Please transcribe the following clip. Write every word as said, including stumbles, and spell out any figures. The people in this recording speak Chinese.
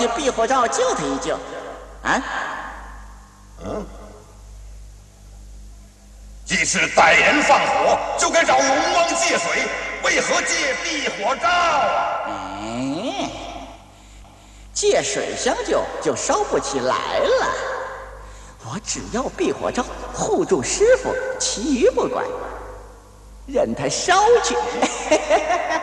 去避火罩救他一救。啊？ 嗯。既是歹人放火，就该找龙王借水，为何借避火罩啊？ 哎，借水相救就烧不起来了。我只要避火罩护住师傅，其余不管，任他烧去。